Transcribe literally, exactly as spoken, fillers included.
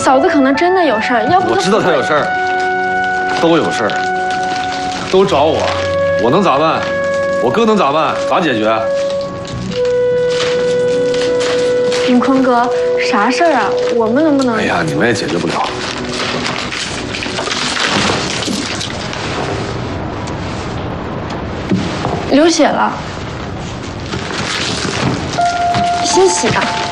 嫂子可能真的有事儿，要不我知道她有事儿，都有事儿，都找我，我能咋办？我哥能咋办？咋解决？ 云坤哥，啥事儿啊？我们能不能？ 哎呀，你们也解决不了。 流血了，先洗吧。